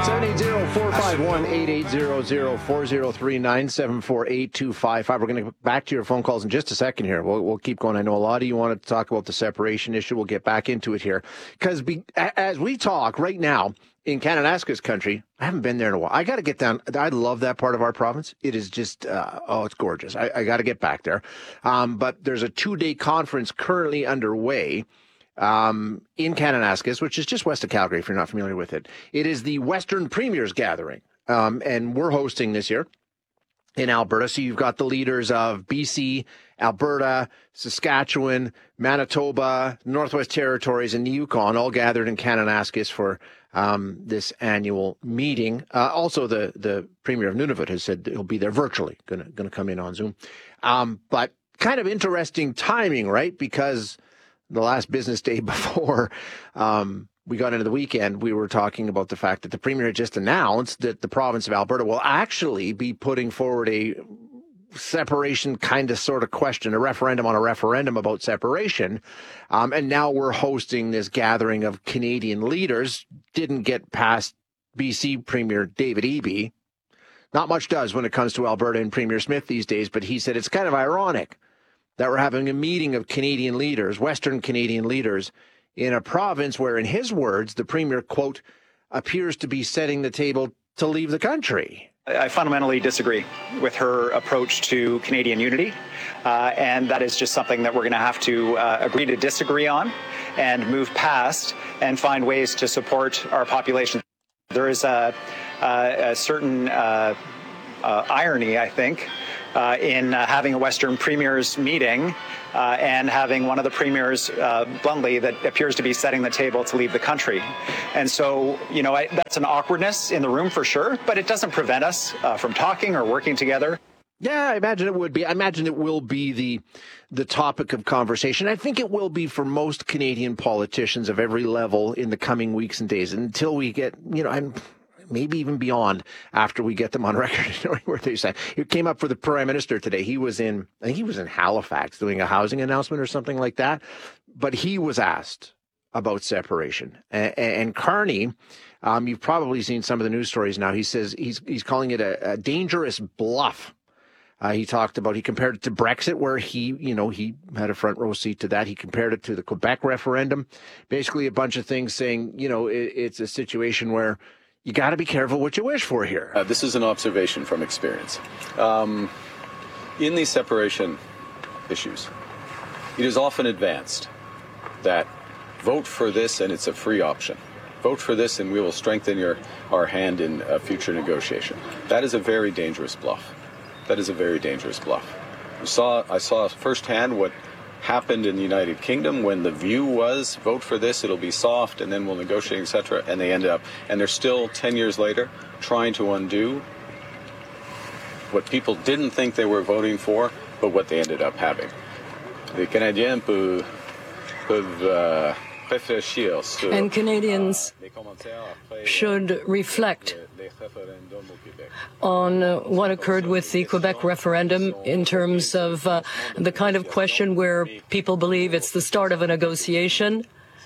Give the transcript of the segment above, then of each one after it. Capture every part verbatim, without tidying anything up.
seven eight zero, four five one, eight eight zero zero, four zero three, nine seven four, eight two five five. We're going to get back to your phone calls in just a second here. We'll, we'll keep going. I know a lot of you wanted to talk about the separation issue. We'll get back into it here. Because be, as we talk right now in Kananaskis country, I haven't been there in a while. I got to get down. I love that part of our province. It is just, uh, oh, it's gorgeous. I, I got to get back there. Um, but there's a two-day conference currently underway Um, in Kananaskis, which is just west of Calgary, if you're not familiar with it. It is the Western Premiers Gathering, um, and we're hosting this year in Alberta. So you've got the leaders of B C, Alberta, Saskatchewan, Manitoba, Northwest Territories, and the Yukon all gathered in Kananaskis for um, this annual meeting. Uh, also, the the Premier of Nunavut has said he'll be there virtually, going to going to come in on Zoom. Um, but kind of interesting timing, right? Because the last business day before um, we got into the weekend, we were talking about the fact that the Premier had just announced that the province of Alberta will actually be putting forward a separation kind of sort of question, a referendum on a referendum about separation. Um, and now we're hosting this gathering of Canadian leaders. Didn't get past B C Premier David Eby. Not much does when it comes to Alberta and Premier Smith these days, but he said it's kind of ironic that we're having a meeting of Canadian leaders, Western Canadian leaders, in a province where, in his words, the Premier, quote, appears to be setting the table to leave the country. I fundamentally disagree with her approach to Canadian unity, uh, and that is just something that we're going to have to uh, agree to disagree on and move past and find ways to support our population. There is a, a, a certain uh, uh, irony, I think, Uh, in uh, having a Western Premiers meeting uh, and having one of the premiers uh, bluntly that appears to be setting the table to leave the country. And so, you know, I, that's an awkwardness in the room for sure, but it doesn't prevent us uh, from talking or working together. Yeah, I imagine it would be. I imagine it will be the the topic of conversation. I think it will be for most Canadian politicians of every level in the coming weeks and days until we get, you know, I'm. maybe even beyond after we get them on record, knowing where they stand. It came up for the Prime Minister today. He was in, I think he was in Halifax doing a housing announcement or something like that. But he was asked about separation. And, and Carney, um, you've probably seen some of the news stories now. He says he's he's calling it a, a dangerous bluff. Uh, he talked about, he compared it to Brexit, where he, you know, he had a front row seat to that. He compared it to the Quebec referendum. Basically a bunch of things saying, you know, it, it's a situation where you got to be careful what you wish for here. Uh, this is an observation from experience. Um, in these separation issues, it is often advanced that vote for this and it's a free option. Vote for this and we will strengthen your our hand in a future negotiation. That is a very dangerous bluff. That is a very dangerous bluff. We saw, I saw firsthand what happened in the United Kingdom when the view was vote for this, it'll be soft, and then we'll negotiate, et cetera. And they ended up, and they're still ten years later trying to undo what people didn't think they were voting for, but what they ended up having. Les Canadiens peuvent, peuvent uh, réfléchir sur, and Canadians should reflect on uh, what occurred with the Quebec referendum in terms of uh, the kind of question where people believe it's the start of a negotiation.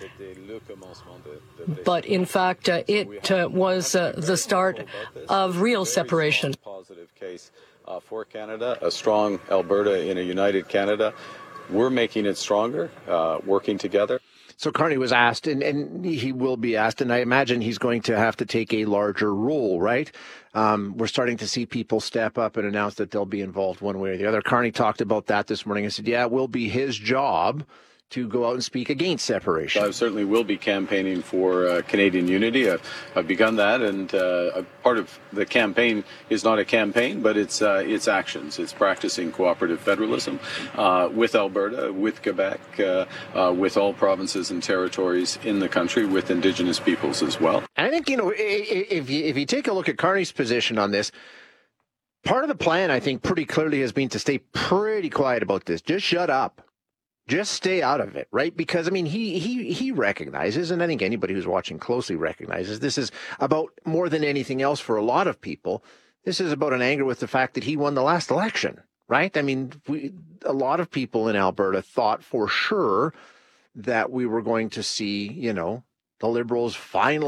But in fact, uh, it uh, was uh, the start of real separation. Positive case uh, for Canada, a strong Alberta in a united Canada. We're making it stronger, uh, working together. So Carney was asked, and, and he will be asked, and I imagine he's going to have to take a larger role, right? Um, we're starting to see people step up and announce that they'll be involved one way or the other. Carney talked about that this morning and said, yeah, it will be his job to go out and speak against separation. I certainly will be campaigning for uh, Canadian unity. I've, I've begun that, and uh, part of the campaign is not a campaign, but it's uh, it's actions. It's practicing cooperative federalism uh, with Alberta, with Quebec, uh, uh, with all provinces and territories in the country, with Indigenous peoples as well. And I think, you know, if you, if you take a look at Carney's position on this, part of the plan, I think, pretty clearly has been to stay pretty quiet about this. Just shut up. Just stay out of it, right? Because, I mean, he he he recognizes, and I think anybody who's watching closely recognizes, this is about more than anything else for a lot of people. This is about an anger with the fact that he won the last election, right? I mean, we, a lot of people in Alberta thought for sure that we were going to see, you know, the Liberals finally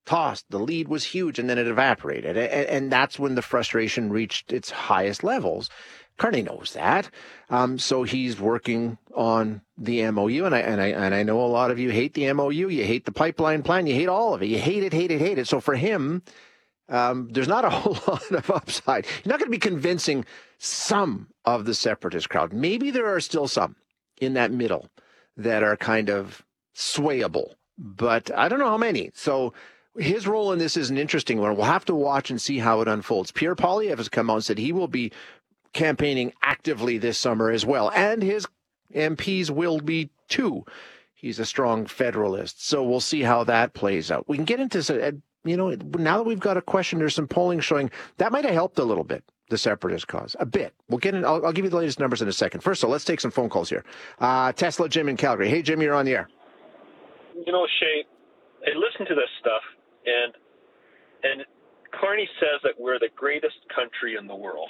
tossed. The lead was huge, and then it evaporated. And, and that's when the frustration reached its highest levels. Carney knows that. Um, so he's working on the M O U. And I, and, I, and I know a lot of you hate the M O U. You hate the pipeline plan. You hate all of it. You hate it, hate it, hate it. So for him, um, there's not a whole lot of upside. You're not going to be convincing some of the separatist crowd. Maybe there are still some in that middle that are kind of swayable, but I don't know how many. So his role in this is an interesting one. We'll have to watch and see how it unfolds. Pierre Poilievre has come out and said he will be campaigning actively this summer as well, and his M Ps will be too. He's a strong federalist, so we'll see how that plays out. We can get into, you know, now that we've got a question, there's some polling showing that might have helped a little bit, the separatist cause, a bit. We'll get in, I'll, I'll give you the latest numbers in a second. First of all, let's take some phone calls here. Uh, Tesla Jim in Calgary. Hey, Jim, you're on the air. You know, Shay, I listen to this stuff, and and Carney says that we're the greatest country in the world.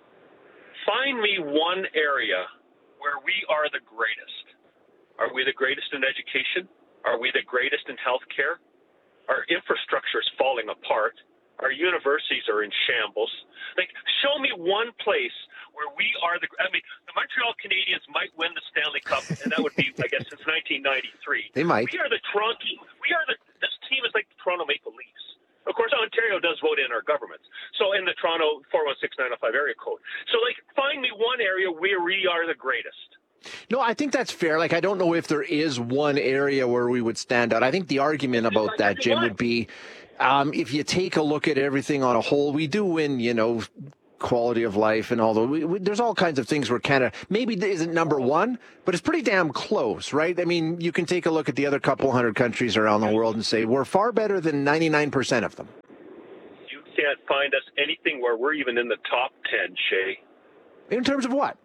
Find me one area where we are the greatest. Are we the greatest in education? Are we the greatest in healthcare? Our infrastructure is falling apart. Our universities are in shambles. Like, show me one place where we are the. I mean, the Montreal Canadiens might win the Stanley Cup, and that would be, I guess, since nineteen ninety-three. They might. We are the Toronto. We are the. This team is like the Toronto Maple Leafs. Of course, Ontario does vote in our governments. So in the Toronto four one six nine oh five area code. So, like, find me one area where we are the greatest. No, I think that's fair. Like, I don't know if there is one area where we would stand out. I think the argument about that, Jim, would be um, if you take a look at everything on a whole, we do win, you know, quality of life and all the, we, we, there's all kinds of things where Canada maybe isn't number one, but it's pretty damn close, right? I mean, you can take a look at the other couple hundred countries around the world and say we're far better than ninety-nine percent of them. You can't find us anything where we're even in the top ten, Shay. In terms of what?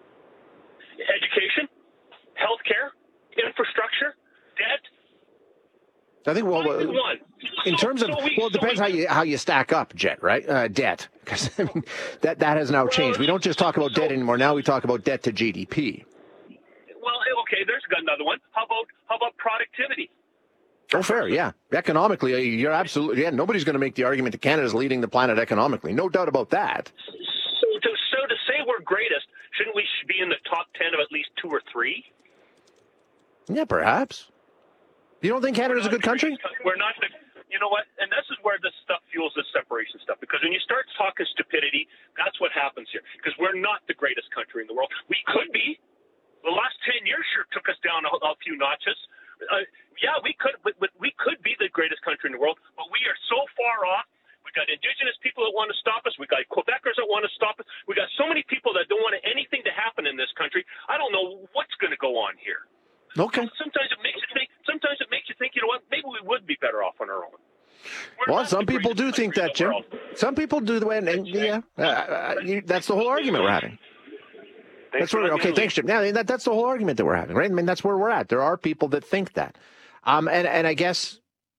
Education, healthcare, infrastructure, debt. I think, well, Find me one. in So- terms of, so we- well, it so depends we- how you how you stack up, Jet, right? Uh, debt, because I mean, that that has now changed. We don't just talk about debt anymore. Now we talk about debt to G D P. Well, okay, there's another one. How about how about productivity? Oh, fair, yeah. Economically, you're absolutely, yeah. Nobody's going to make the argument that Canada's leading the planet economically. No doubt about that. So to so to say we're greatest, shouldn't we be in the top ten of at least two or three? Yeah, perhaps. You don't think Canada's a good country? We're not the, you know what? And this is where this stuff fuels this separation stuff. Because when you start talking stupidity, that's what happens here. Because we're not the greatest country in the world. We could be. The last ten years sure took us down a, a few notches. Uh, yeah, we could. But, but we could be the greatest country in the world. But we are so far off. We got Indigenous people that want to stop us. We got Quebecers that want to stop us. We got so many people that don't want anything to happen in this country. I don't know what's going to go on here. Okay. Sometimes it makes you think. Sometimes it makes you think. You know what? Maybe we would be better off on our own. We're Well, not some the people do greatest think country that, in Jim. the world. Some people do the way, and, and yeah, uh, uh, you, that's the whole argument we're having. Thanks That's where, for okay, letting me thanks, Jim. Yeah, that, that's the whole argument that we're having, right? I mean, that's where we're at. There are people that think that. Um, and, and I guess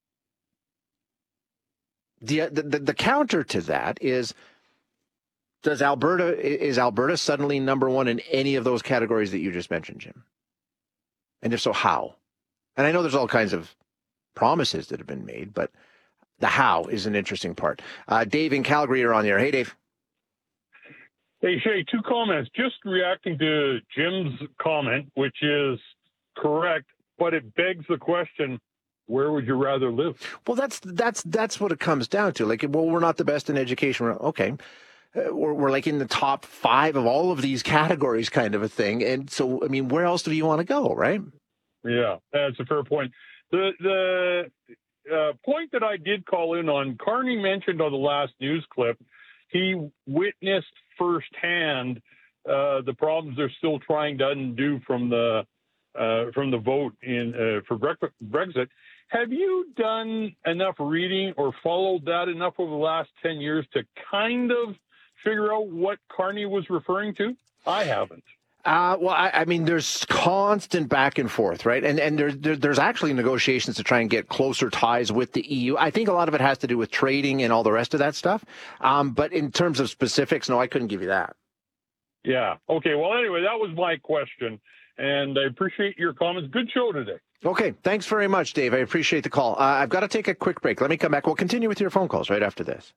the, the the counter to that is, does Alberta, is Alberta suddenly number one in any of those categories that you just mentioned, Jim? And if so, how? And I know there's all kinds of promises that have been made, but the how is an interesting part. Uh, Dave in Calgary, you're on the air. Hey, Dave. Hey, Shay, two comments. Just reacting to Jim's comment, which is correct, but it begs the question, where would you rather live? Well, that's that's that's what it comes down to. Like, well, we're not the best in education. We're, okay. Uh, we're, we're like in the top five of all of these categories kind of a thing. And so, I mean, where else do you want to go, right? Yeah, that's a fair point. The the uh, point that I did call in on, Carney mentioned on the last news clip, he witnessed firsthand uh, the problems they're still trying to undo from the uh, from the vote in uh, for Brexit. Have you done enough reading or followed that enough over the last ten years to kind of figure out what Carney was referring to? I haven't. Uh, well, I, I mean, there's constant back and forth, right? And and there's there, there's actually negotiations to try and get closer ties with the E U. I think a lot of it has to do with trading and all the rest of that stuff. Um, but in terms of specifics, no, I couldn't give you that. Yeah. Okay. Well, anyway, that was my question, and I appreciate your comments. Good show today. Okay, thanks very much, Dave. I appreciate the call. Uh, I've got to take a quick break. Let me come back. We'll continue with your phone calls right after this.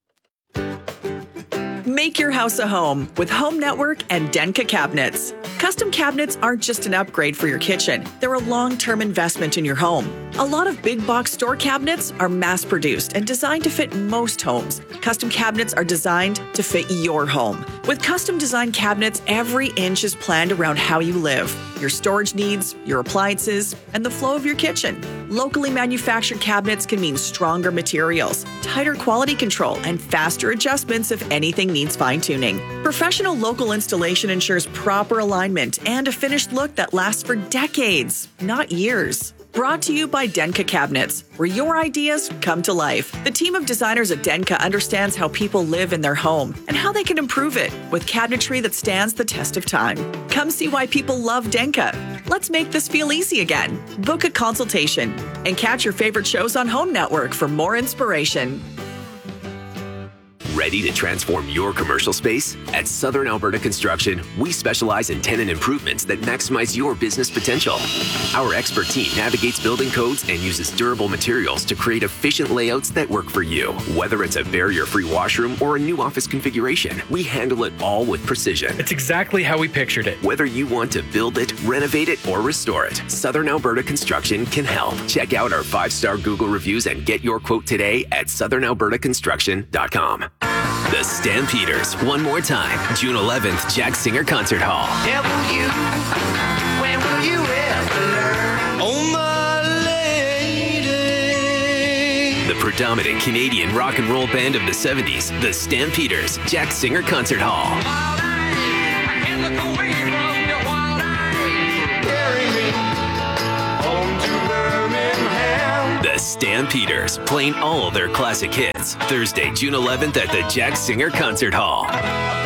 Make your house a home with Home Network and Denka cabinets. Custom cabinets aren't just an upgrade for your kitchen. They're a long-term investment in your home. A lot of big box store cabinets are mass-produced and designed to fit most homes. Custom cabinets are designed to fit your home. With custom designed cabinets, every inch is planned around how you live, your storage needs, your appliances, and the flow of your kitchen. Locally manufactured cabinets can mean stronger materials, tighter quality control, and faster adjustments if anything needs fine-tuning. Professional local installation ensures proper alignment and a finished look that lasts for decades, not years. Brought to you by Denka Cabinets, where your ideas come to life. The team of designers at Denka understands how people live in their home and how they can improve it with cabinetry that stands the test of time. Come see why people love Denka. Let's make this feel easy again. Book a consultation and catch your favorite shows on Home Network for more inspiration. Ready to transform your commercial space? At Southern Alberta Construction, we specialize in tenant improvements that maximize your business potential. Our expert team navigates building codes and uses durable materials to create efficient layouts that work for you. Whether it's a barrier-free washroom or a new office configuration, we handle it all with precision. It's exactly how we pictured it. Whether you want to build it, renovate it, or restore it, Southern Alberta Construction can help. Check out our five-star Google reviews and get your quote today at southern alberta construction dot com. The Stampeders, one more time, June eleventh, Jack Singer Concert Hall. Tell you, when will you ever learn? Oh, my lady. The predominant Canadian rock and roll band of the seventies, the Stampeders, Jack Singer Concert Hall. The Stampeders, playing all their classic hits. Thursday, June eleventh at the Jack Singer Concert Hall.